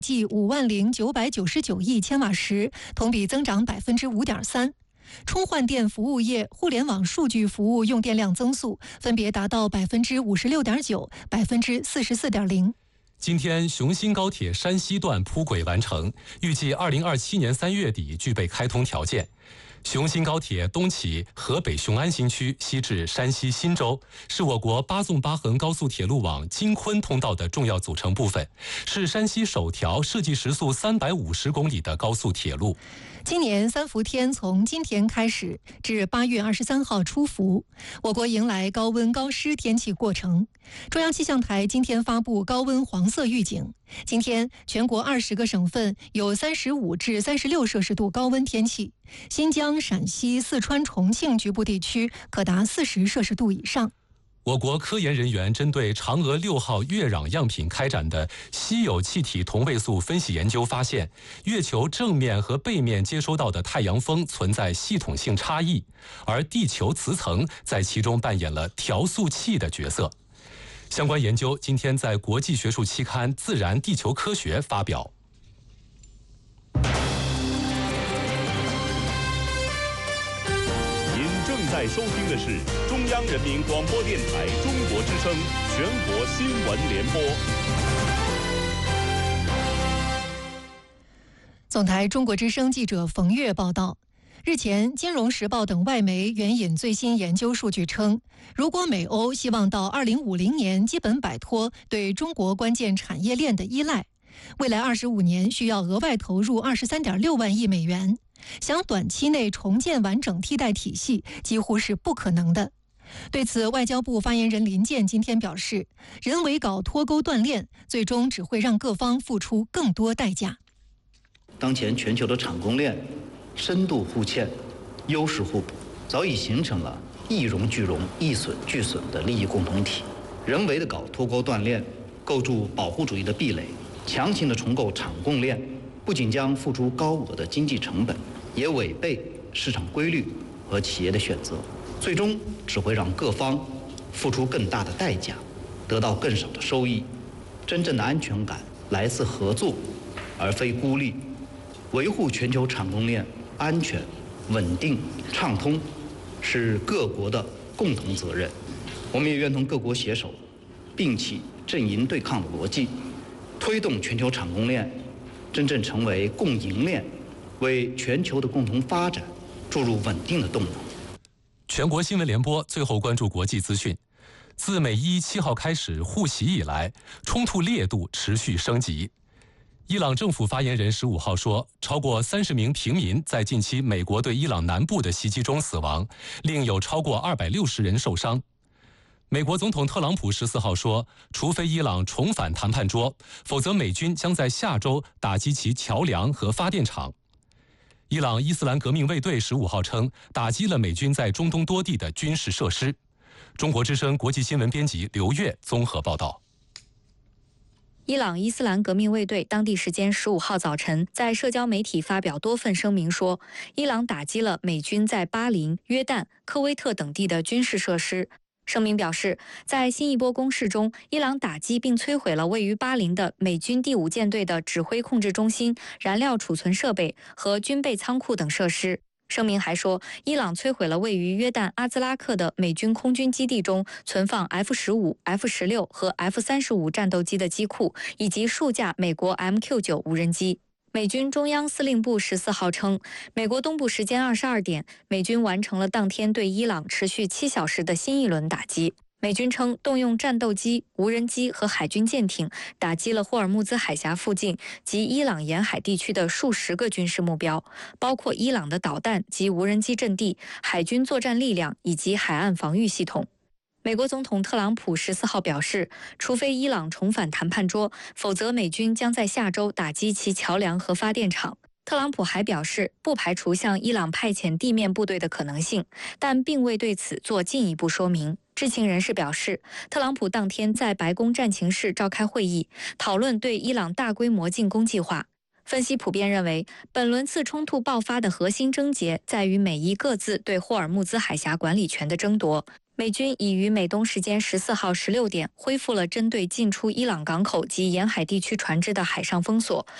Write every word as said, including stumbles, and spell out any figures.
计五万零九百九十九亿千瓦时，同比增长百分之五点三。充换电服务业、互联网数据服务用电量增速分别达到百分之五十六点九、百分之四十四点零。 今天，雄新高铁山西段铺轨完成，预计二零二七年三月底具备开通条件。雄新高铁东起河北雄安新区，西至山西忻州，是我国八纵八横高速铁路网京昆通道的重要组成部分，是山西首条设计时速三百五十公里的高速铁路。 今年三伏天从今天开始至八月二十三号出伏，我国迎来高温高湿天气过程。中央气象台今天发布高温黄色预警，今天全国二十个省份有三十五至三十六摄氏度高温天气，新疆、陕西、四川、重庆局部地区可达四十摄氏度以上。 我国科研人员针对嫦娥六号月壤样品开展的稀有气体同位素分析研究发现，月球正面和背面接收到的太阳风存在系统性差异，而地球磁层在其中扮演了调速器的角色。相关研究今天在国际学术期刊《自然地球科学》发表。 正在收听的是中央人民广播电台中国之声全国新闻联播。 总台中国之声记者冯月报道，日前，《金融时报》等外媒援引最新研究数据称，如果美欧希望到二零五零年基本摆脱对中国关键产业链的依赖，未来二十五年需要额外投入二十三点六万亿美元。想短期内重建完整替代体系几乎是不可能的。对此，外交部发言人林健今天表示，人为搞脱钩断链，最终只会让各方付出更多代价。 当前全球的产供链深度互嵌、优势互补，早已形成了一荣俱荣、一损俱损的利益共同体。人为的搞脱钩断链，构筑保护主义的壁垒，强行的重构产供链，不仅将付出高额的经济成本，也违背市场规律和企业的选择，最终只会让各方付出更大的代价，得到更少的收益。真正的安全感来自合作，而非孤立。维护全球产供链安全、稳定、畅通，是各国的共同责任。我们也愿同各国携手，摒弃阵营对抗的逻辑，推动全球产供链真正成为供应链，为全球的共同发展注入稳定的动能。 全国新闻联播最后关注国际资讯。自美伊七号开始互袭以来，冲突烈度持续升级。伊朗政府发言人十五号说，超过三十名平民在近期美国对伊朗南部的袭击中死亡，另有超过二百六十人受伤。美国总统特朗普十四号说，除非伊朗重返谈判桌，否则美军将在下周打击其桥梁和发电厂。伊朗伊斯兰革命卫队十五号称，打击了美军在中东多地的军事设施。中国之声国际新闻编辑刘越综合报道。 伊朗伊斯兰革命卫队当地时间十五号早晨在社交媒体发表多份声明说，伊朗打击了美军在巴林、约旦、科威特等地的军事设施。声明表示，在新一波攻势中，伊朗打击并摧毁了位于巴林的美军第五舰队的指挥控制中心、燃料储存设备和军备仓库等设施。声明还说，伊朗摧毁了位于约旦阿兹拉克的美军空军基地中存放 F 十五、F 十六 和 F 三十五战斗机的机库，以及数架美国 M Q 九 无人机。美军中央司令部十四号称，美国东部时间二十二点，美军完成了当天对伊朗持续七小时的新一轮打击。美军称，动用战斗机、无人机和海军舰艇打击了霍尔木兹海峡附近及伊朗沿海地区的数十个军事目标，包括伊朗的导弹及无人机阵地、海军作战力量以及海岸防御系统。美国总统特朗普十四号表示，除非伊朗重返谈判桌，否则美军将在下周打击其桥梁和发电厂。特朗普还表示，不排除向伊朗派遣地面部队的可能性，但并未对此做进一步说明。知情人士表示，特朗普当天在白宫战情室召开会议，讨论对伊朗大规模进攻计划。分析普遍认为，本轮次冲突爆发的核心症结在于美伊各自对霍尔木兹海峡管理权的争夺。 美军已于美东时间十四号十六点恢复了针对进出伊朗港口及沿海地区船只的海上封锁。